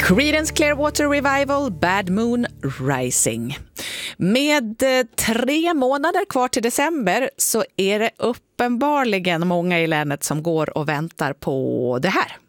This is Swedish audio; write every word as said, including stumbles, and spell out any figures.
Creedence Clearwater Revival, Bad Moon Rising. Med tre månader kvar till december så är det uppenbarligen många i länet som går och väntar på det här.